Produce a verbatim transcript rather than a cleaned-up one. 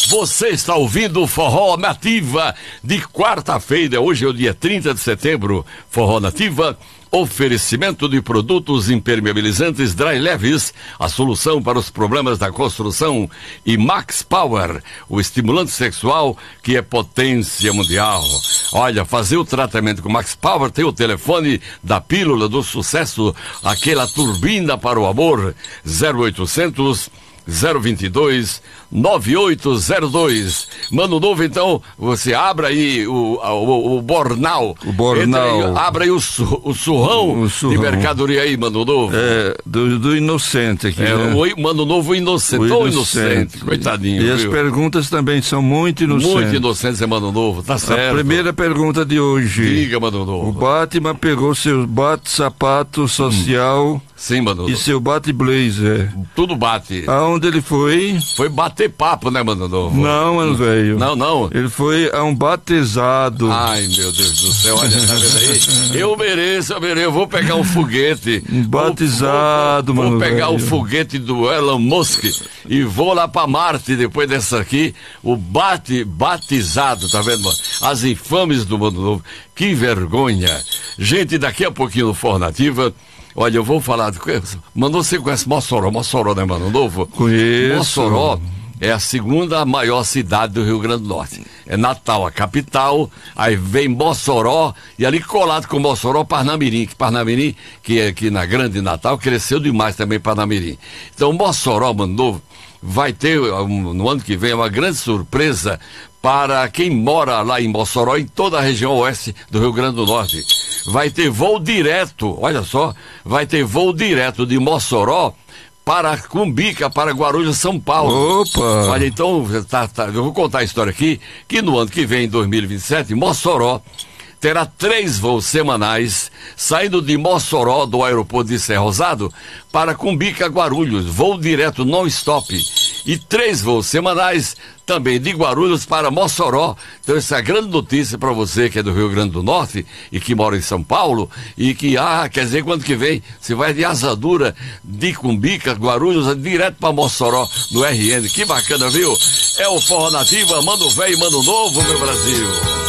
Você está ouvindo o Forró Nativa de quarta-feira. Hoje é o dia trinta de setembro. Forró Nativa, oferecimento de produtos impermeabilizantes Dry Leves, a solução para os problemas da construção, e Max Power, o estimulante sexual que é potência mundial. Olha, fazer o tratamento com Max Power tem o telefone da pílula do sucesso, aquela turbina para o amor, zero oitocentos, zero vinte e dois, nove oito zero dois. Mano Novo, então, você abre aí o, o, o Bornal. O Bornal. Aí, abre aí o, su, o, surrão o surrão de mercadoria aí, Mano Novo. É, do, do inocente aqui, é, né? O Mano Novo inocente, tão inocente. inocente, coitadinho. E viu? As perguntas também são muito inocentes. Muito inocentes, é Mano Novo, tá certo. A primeira pergunta de hoje. Diga, Mano Novo. O Batman pegou seu bate-sapato social... Hum. Sim, Mano Novo. E seu bate-blazer. Tudo bate. Aonde ele foi? Foi bater papo, né, Mano Novo? Não, mano velho. Não, não. Ele foi a um batizado. Ai, meu Deus do céu, olha, tá vendo aí? Eu mereço, eu mereço, eu vou pegar um foguete. Um batizado, vou, vou, mano Vou pegar velho. o foguete do Elon Musk e vou lá pra Marte depois dessa aqui. O bate, batizado, tá vendo, mano? As infames do Mano Novo. Que vergonha. Gente, daqui a pouquinho no Forró Nativa... Olha, eu vou falar... Mano, você conhece Mossoró? Mossoró, né, Mano Novo? Conheço. Mossoró é a segunda maior cidade do Rio Grande do Norte. É Natal, a capital, aí vem Mossoró, e ali colado com Mossoró, Parnamirim, que Parnamirim, que é aqui na Grande Natal, cresceu demais também Parnamirim. Então, Mossoró, Mano Novo, vai ter, no ano que vem, uma grande surpresa para quem mora lá em Mossoró, em toda a região oeste do Rio Grande do Norte. Vai ter voo direto, olha só, vai ter voo direto de Mossoró para Cumbica, para Guarulhos, São Paulo. Opa! Olha, então, tá, tá, eu vou contar a história aqui, que no ano que vem, em dois mil e vinte e sete, Mossoró terá três voos semanais, saindo de Mossoró, do aeroporto de Serra Rosado, para Cumbica, Guarulhos, voo direto non-stop. E três voos semanais, também de Guarulhos para Mossoró. Então essa é a grande notícia para você que é do Rio Grande do Norte e que mora em São Paulo, e que, ah, quer dizer, quando que vem, você vai de Asadura, de Cumbica, Guarulhos, direto para Mossoró, no R N. Que bacana, viu? É o Forró Nativa, Mano Velho e Mano Novo, meu Brasil.